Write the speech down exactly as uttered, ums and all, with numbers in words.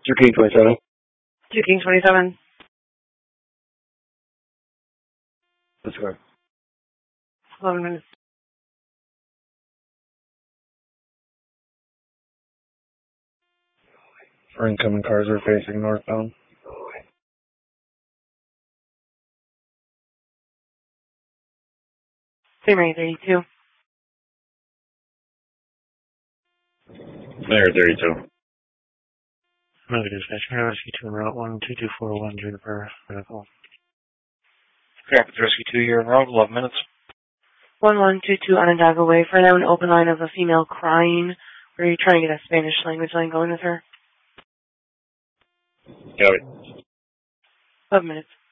Two King twenty-seven. Two King twenty-seven. That's correct. eleven minutes. For incoming cars are facing northbound. Same range, thirty-two. There, thirty-two. Moving dispatch, Rescue two, route one two two four one, Juniper, vehicle. Rapids Rescue two, you're en route, eleven minutes. one one two two Onondaga Way. For now, an open line of a female crying. Were you trying to get a Spanish language line going with her? Got it. eleven minutes.